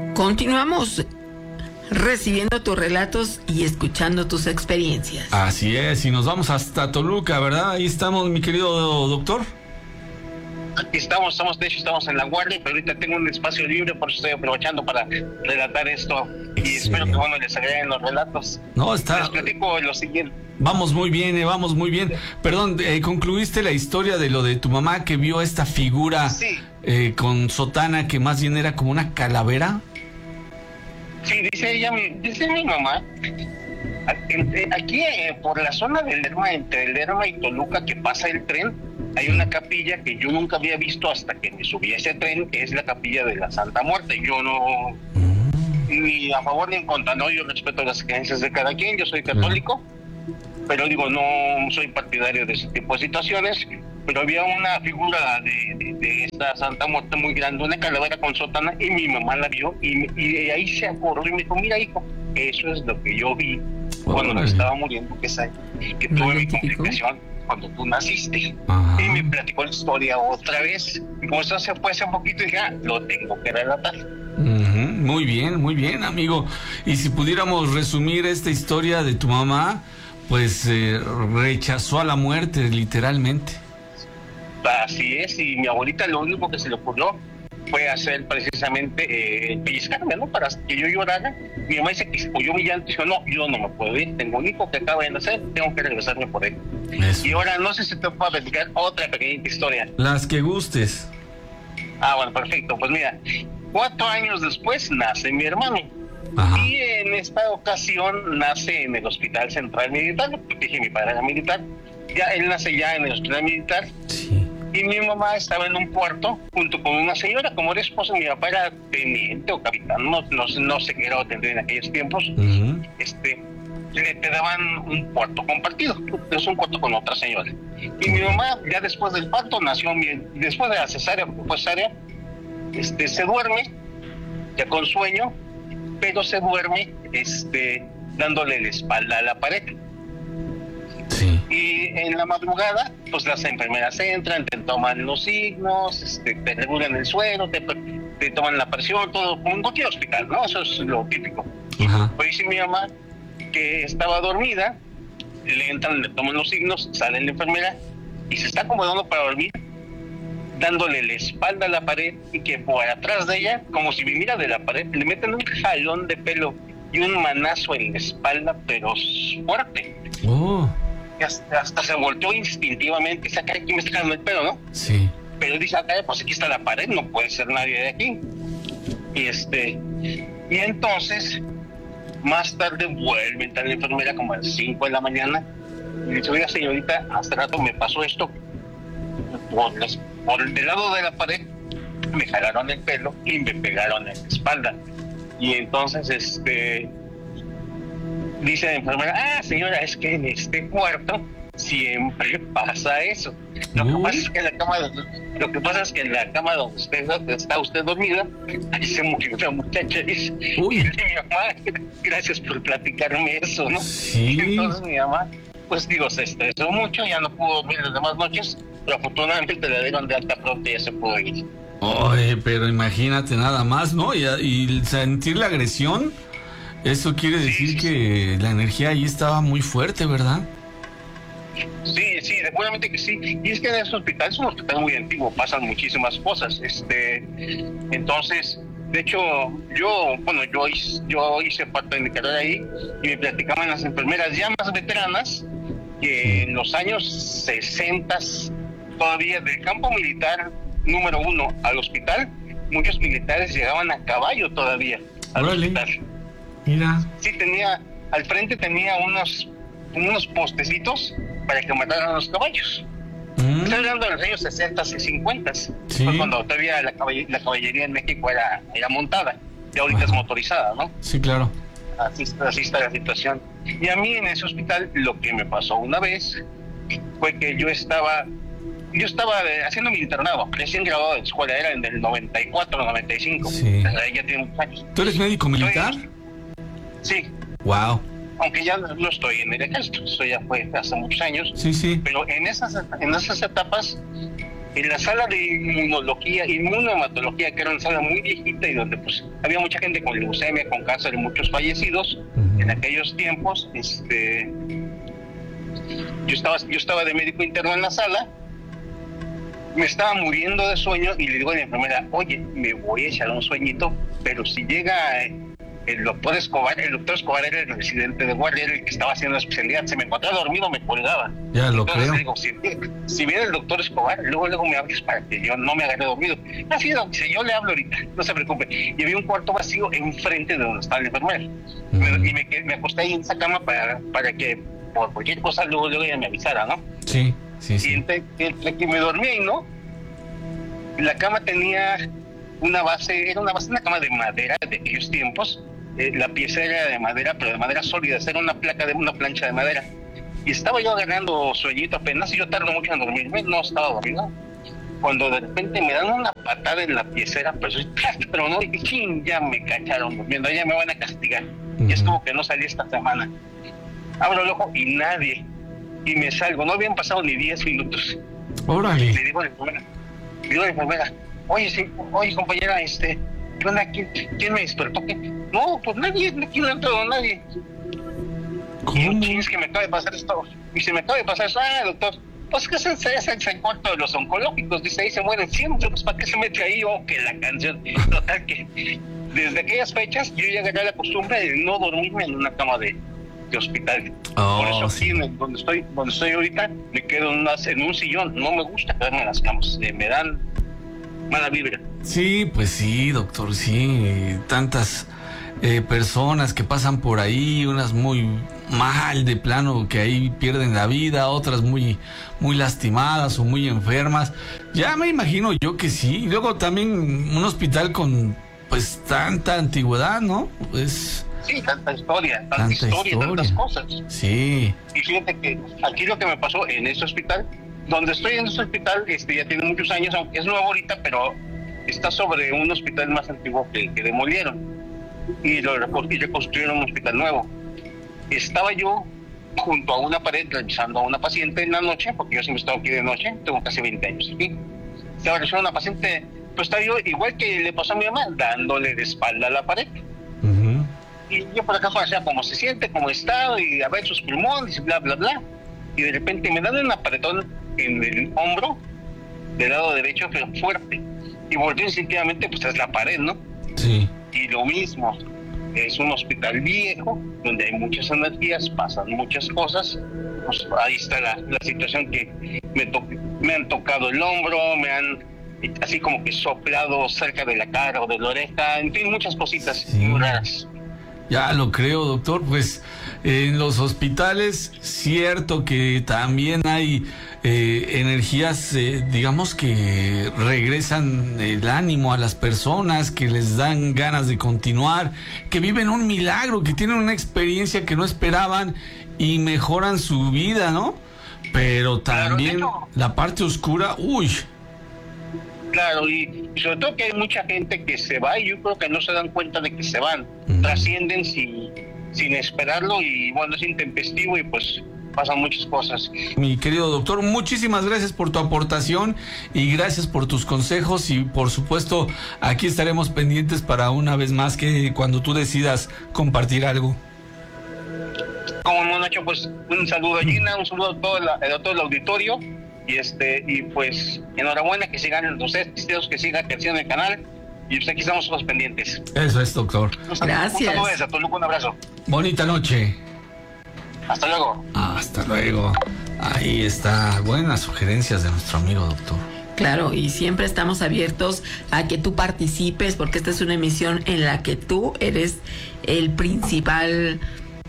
Continuamos recibiendo tus relatos y escuchando tus experiencias. Así es, y nos vamos hasta Toluca, ¿verdad? Ahí estamos, mi querido doctor. Aquí estamos, de hecho estamos en La Guardia, pero ahorita tengo un espacio libre, por eso estoy aprovechando para relatar esto. Y espero que les agreden los relatos. No, está... Les platico lo siguiente. Vamos muy bien, vamos muy bien. Perdón, ¿concluiste la historia de lo de tu mamá que vio esta figura con sotana que más bien era como una calavera? Sí, dice mi mamá, aquí por la zona del Lerma, entre el Lerma y Toluca, que pasa el tren, hay una capilla que yo nunca había visto hasta que me subí a ese tren, que es la capilla de la Santa Muerte. Yo no, ni a favor ni en contra, no, yo respeto las creencias de cada quien, yo soy católico, pero digo, no soy partidario de ese tipo de situaciones. Pero había una figura de esta Santa Muerte muy grande, una calavera con sotana, y mi mamá la vio, y de ahí se acordó y me dijo, mira hijo, eso es lo que yo vi cuando me estaba muriendo, que tuve mi complicación cuando tú naciste. Ajá. Y me platicó la historia otra vez, y como eso se fue hace un poquito, dije, lo tengo que relatar. Muy bien, amigo. Y si pudiéramos resumir esta historia de tu mamá, pues rechazó a la muerte, literalmente. Así es, y mi abuelita lo único que se le ocurrió fue hacer precisamente pellizcarme, ¿no? Para que yo llorara. Mi mamá dice que apoyó mi llanto y dijo, no, yo no me puedo ir, tengo un hijo que acaba de nacer, tengo que regresarme por él. Eso. Y ahora no sé si te puedo platicar otra pequeñita historia. Las que gustes. Bueno, perfecto, pues mira, 4 años después nace mi hermano. Ajá. Y en esta ocasión nace en el Hospital Central Militar, porque dije mi padre era militar, él nace ya en el Hospital Militar. Sí. Y mi mamá estaba en un cuarto junto con una señora, como era esposa, mi papá era teniente o capitán, no sé qué era tendría en aquellos tiempos. Uh-huh. Te daban un cuarto compartido, es un cuarto con otra señora. Y mi mamá, ya después del parto, nació bien, después de la cesárea, porque fue cesárea, se duerme, ya con sueño, pero se duerme dándole la espalda a la pared. Sí. Y en la madrugada, pues las enfermeras entran, te toman los signos, te regulan el suelo, te toman la presión, todo como en cualquier hospital, ¿no? Eso es lo típico. Ajá. Pues dice mi mamá que estaba dormida, le entran, le toman los signos, sale la enfermera y se está acomodando para dormir, dándole la espalda a la pared, y que por atrás de ella, como si viniera de la pared, le meten un jalón de pelo y un manazo en la espalda, pero fuerte. Oh. Hasta se volteó instintivamente y dice, acá aquí me está jalando el pelo, ¿no? Sí. Pero dice, acá pues aquí está la pared, no puede ser nadie de aquí. Y entonces, más tarde vuelve a entrar la enfermera como a las 5 de la mañana y dice, oiga señorita, hace rato me pasó esto, por el lado de la pared me jalaron el pelo y me pegaron en la espalda. Y entonces dice la enfermera, señora, es que en este cuarto siempre pasa eso. Lo que pasa es que en la cama donde está usted dormida, ahí se murió una muchacha. Y mi mamá, gracias por platicarme eso, ¿no? Sí. Y entonces mi mamá, pues digo, se estresó mucho, ya no pudo dormir las demás noches, pero afortunadamente la dieron de alta pronto y ya se pudo ir. Oye, pero imagínate nada más, ¿no? Y sentir la agresión, eso quiere decir que la energía ahí estaba muy fuerte, ¿verdad? Sí, seguramente que sí. Y es que en ese hospital es un hospital muy antiguo, pasan muchísimas cosas. Entonces, de hecho, yo hice parte de mi carrera ahí y me platicaban las enfermeras ya más veteranas que en los años 60, todavía del campo militar número 1 al hospital, muchos militares llegaban a caballo todavía al hospital. Mira. Sí, al frente tenía unos postecitos para que mataran a los caballos. Estoy hablando de los años 60 y 50. Sí. Fue cuando todavía la caballería en México era montada. Y ahorita es motorizada, ¿no? Sí, claro. Así está la situación. Y a mí en ese hospital lo que me pasó una vez fue que yo estaba haciendo mi internado, recién graduado de escuela, era en el 94, 95. Sí. Ya tiene muchos años. ¿Tú eres médico militar? Sí. Wow. Aunque ya no estoy en el ejército, eso ya fue hace muchos años. Sí. Pero en esas etapas en la sala de inmunohematología, que era una sala muy viejita y donde pues había mucha gente con leucemia, con cáncer y muchos fallecidos en aquellos tiempos. Yo estaba de médico interno en la sala, me estaba muriendo de sueño y le digo a la enfermera, oye, me voy a echar un sueñito, pero si llega el doctor Escobar era el residente de guardia, era el que estaba haciendo la especialidad, se me encontraba dormido, me colgaba. Ya lo Entonces, creo. digo, si viene el doctor Escobar, luego me hables para que yo no me agarre dormido. Así, dice, yo le hablo ahorita, no se preocupe. Y había un cuarto vacío enfrente de donde estaba el enfermero. Y me acosté ahí en esa cama para que por cualquier cosa luego ella me avisara, ¿no? Sí. Y entre que me dormía y no, la cama tenía una cama de madera de aquellos tiempos. La pieza era de madera, pero de madera sólida, era una plancha de madera. Y estaba yo agarrando sueñito apenas, y yo tardo mucho en dormirme, no estaba dormido. Cuando de repente me dan una patada en la piecera, pero no, y ching, ya me cacharon durmiendo, ya me van a castigar. Y es como que no salí esta semana. Abro el ojo y nadie. Y me salgo, no habían pasado ni 10 minutos. Órale. Le digo a la enfermera, oye, compañera, ¿quién me despertó? No, pues nadie, aquí no ha entrado nadie. ¿Cómo? Y es que me acaba de pasar esto. Y se me acaba de pasar eso, doctor, pues que es el cuarto de los oncológicos, dice, ahí se mueren siempre, pues ¿para qué se mete ahí? Que la canción. Total que desde aquellas fechas yo ya agarré la costumbre de no dormirme en una cama de hospital. Por eso aquí, donde estoy ahorita, me quedo en un sillón. No me gusta quedarme en las camas, me dan mala vibra. Sí, pues sí, doctor, sí. Tantas personas que pasan por ahí, unas muy mal de plano, que ahí pierden la vida, otras muy lastimadas o muy enfermas. Ya me imagino yo que sí. Luego también un hospital con pues tanta antigüedad, ¿no? Pues sí, tanta historia, tantas cosas. Sí. Y fíjate que aquí lo que me pasó en este hospital, donde estoy en este hospital, ya tiene muchos años, aunque es nuevo ahorita, pero está sobre un hospital más antiguo que demolieron y reconstruyeron un hospital nuevo. Estaba yo junto a una pared revisando a una paciente en la noche, porque yo siempre he estado aquí de noche, tengo casi 20 años aquí. Estaba revisando a una paciente, pues estaba yo, igual que le pasó a mi mamá, dándole de espalda a la pared. Y yo por acá, o sea, cómo se siente, cómo está, y a ver sus pulmones, y bla, bla, bla. Y de repente me dan un apretón en el hombro, del lado derecho, pero fuerte. Y volteo instintivamente, pues es la pared, ¿no? Sí. Y lo mismo, es un hospital viejo, donde hay muchas energías, pasan muchas cosas. Pues ahí está la situación que me han tocado el hombro, me han así como que soplado cerca de la cara o de la oreja, en fin, muchas cositas muy raras. Ya lo creo, doctor. Pues en los hospitales, cierto que también hay energías, digamos, que regresan el ánimo a las personas, que les dan ganas de continuar, que viven un milagro, que tienen una experiencia que no esperaban y mejoran su vida, ¿no? Pero también claro, la parte oscura, uy. Claro, y sobre todo que hay mucha gente que se va y yo creo que no se dan cuenta de que se van, trascienden sin esperarlo y bueno, es intempestivo y pues pasan muchas cosas. Mi querido doctor, muchísimas gracias por tu aportación y gracias por tus consejos y por supuesto aquí estaremos pendientes para una vez más que cuando tú decidas compartir algo. Como no, Nacho, pues un saludo a Gina, un saludo a todo el auditorio. Y pues enhorabuena, que sigan los éxitos, que sigan creciendo el canal y pues aquí estamos todos pendientes. Eso es, doctor. Gracias. Un saludo desde Toluca, un abrazo. Bonita noche. Hasta luego. Hasta luego. Ahí está, buenas sugerencias de nuestro amigo doctor. Claro, y siempre estamos abiertos a que tú participes porque esta es una emisión en la que tú eres el principal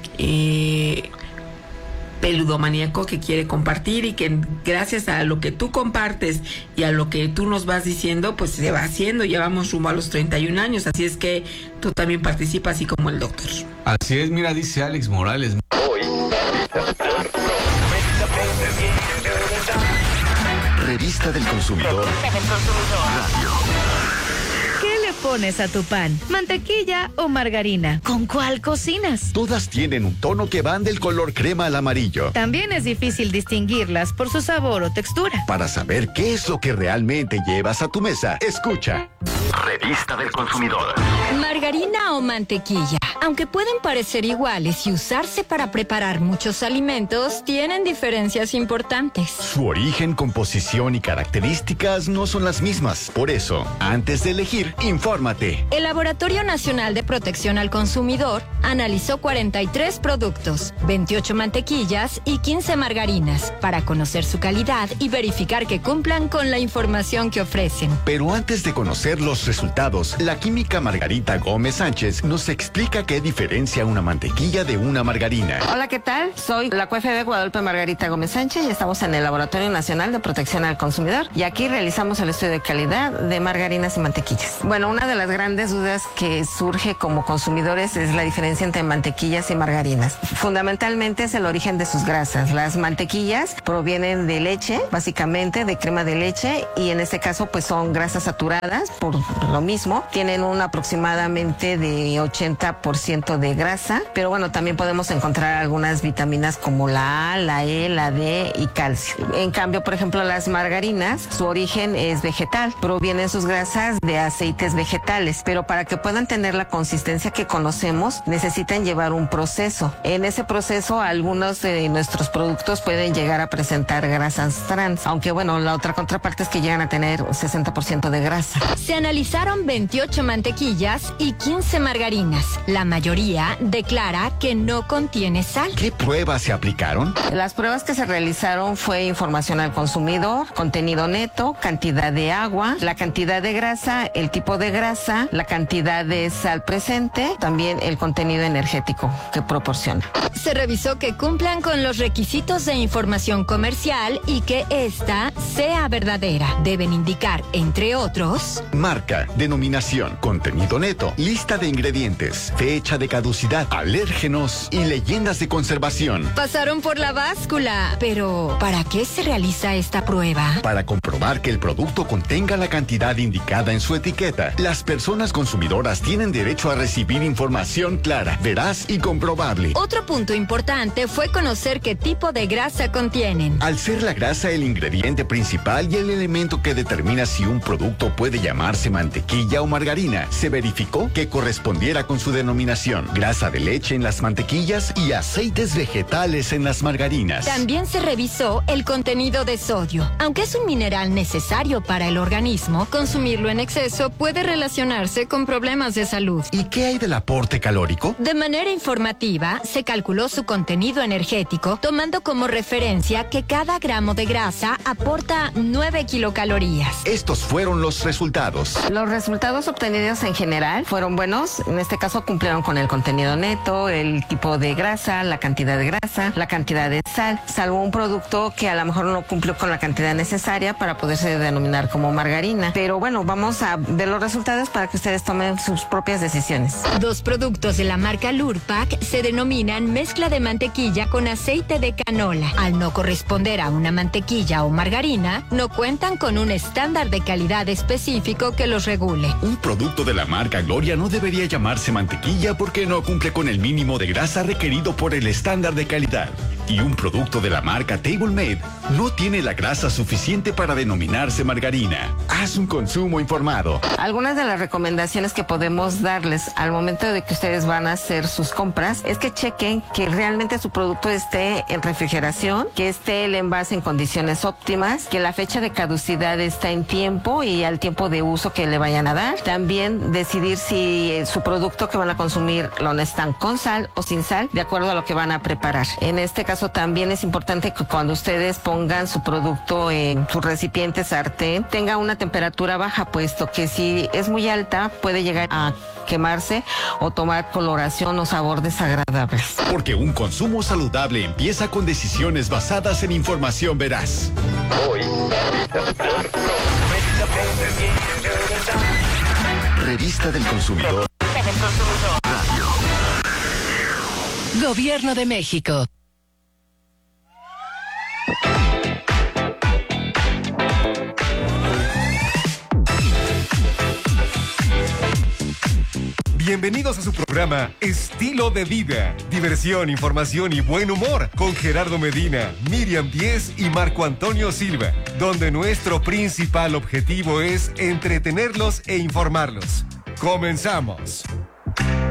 peludomaníaco que quiere compartir y que gracias a lo que tú compartes y a lo que tú nos vas diciendo, pues se va haciendo. Ya vamos rumbo a los 31 años, así es que tú también participas, así como el doctor. Así es, mira, dice Alex Morales. Revista del Consumidor. Radio. ¿Qué le pones a tu pan? ¿Mantequilla o margarina? ¿Con cuál cocinas? Todas tienen un tono que van del color crema al amarillo. También es difícil distinguirlas por su sabor o textura. Para saber qué es lo que realmente llevas a tu mesa, escucha. Revista del Consumidor. Margarina o mantequilla, aunque pueden parecer iguales y usarse para preparar muchos alimentos, tienen diferencias importantes. Su origen, composición y características no son las mismas. Por eso, antes de elegir, infórmate. El Laboratorio Nacional de Protección al Consumidor analizó 43 productos, 28 mantequillas y 15 margarinas para conocer su calidad y verificar que cumplan con la información que ofrecen. Pero antes de conocer los resultados, la química Margarita Gómez Sánchez nos explica qué diferencia una mantequilla de una margarina. Hola, ¿qué tal? Soy la QFB Guadalupe Margarita Gómez Sánchez y estamos en el Laboratorio Nacional de Protección al Consumidor y aquí realizamos el estudio de calidad de margarinas y mantequillas. Bueno, una de las grandes dudas que surge como consumidores es la diferencia entre mantequillas y margarinas. Fundamentalmente es el origen de sus grasas. Las mantequillas provienen de leche, básicamente de crema de leche, y en este caso pues son grasas saturadas, por lo mismo tienen un aproximadamente de 80% de grasa, pero bueno, también podemos encontrar algunas vitaminas como la A, la E, la D y calcio. En cambio, por ejemplo, las margarinas, su origen es vegetal, provienen sus grasas de aceites vegetales, pero para que puedan tener la consistencia que conocemos, necesitan llevar un proceso. En ese proceso, algunos de nuestros productos pueden llegar a presentar grasas trans, aunque bueno, la otra contraparte es que llegan a tener 60% de grasa. Se analizaron 28 mantequillas y 15 margarinas. La mayoría declara que no contiene sal. ¿Qué pruebas se aplicaron? Las pruebas que se realizaron fue información al consumidor, contenido neto, cantidad de agua, la cantidad de grasa, el tipo de grasa, la cantidad de sal presente, también el contenido energético que proporciona. Se revisó que cumplan con los requisitos de información comercial y que ésta sea verdadera. Deben indicar, entre otros, marca, denominación, contenido neto, lista de ingredientes, fecha de caducidad, alérgenos y leyendas de conservación. Pasaron por la báscula. Pero, ¿para qué se realiza esta prueba? Para comprobar que el producto contenga la cantidad indicada en su etiqueta. Las personas consumidoras tienen derecho a recibir información clara, veraz y comprobable. Otro punto importante fue conocer qué tipo de grasa contienen. Al ser la grasa el ingrediente principal y el elemento que determina si un producto puede llamarse mantequilla o margarina, se verificó que correspondiera con su denominación: grasa de leche en las mantequillas y aceites vegetales en las margarinas. También se revisó el contenido de sodio. Aunque es un mineral necesario para el organismo, consumirlo en exceso puede relacionarse con problemas de salud. ¿Y qué hay del aporte calórico? De manera informativa, se calculó su contenido energético, tomando como referencia que cada gramo de grasa aporta 9 kilocalorías. Estos fueron los resultados. Los resultados obtenidos en general fueron buenos. En este caso cumplieron con el contenido neto, el tipo de grasa, la cantidad de grasa, la cantidad de sal, salvo un producto que a lo mejor no cumplió con la cantidad necesaria para poderse denominar como margarina. Pero bueno, vamos a ver los resultados para que ustedes tomen sus propias decisiones. 2 productos de la marca Lurpak se denominan mezcla de mantequilla con aceite de canola. Al no corresponder a una mantequilla o margarina, no cuentan con un estándar de calidad específico que los regule. Un producto de la marca Gloria no debería llamarse mantequilla porque no cumple con el mínimo de grasa requerido por el estándar de calidad. Y un producto de la marca Table Made no tiene la grasa suficiente para denominarse margarina. Haz un consumo informado. Algunas de las recomendaciones que podemos darles al momento de que ustedes van a hacer sus compras es que chequen que realmente su producto esté en refrigeración, que esté el envase en condiciones óptimas, que la fecha de caducidad está en tiempo y al tiempo de uso que le vayan a dar. También decidir si su producto que van a consumir lo necesitan con sal o sin sal, de acuerdo a lo que van a preparar. En este caso también es importante que cuando ustedes pongan su producto en su recipiente sartén, tenga una temperatura baja, puesto que si es muy alta puede llegar a quemarse o tomar coloración o sabor desagradables. Porque un consumo saludable empieza con decisiones basadas en información veraz. Hoy, Revista del Consumidor. Radio. Gobierno de México. Bienvenidos a su programa Estilo de Vida. Diversión, información y buen humor con Gerardo Medina, Miriam Díez y Marco Antonio Silva, donde nuestro principal objetivo es entretenerlos e informarlos. ¡Comenzamos!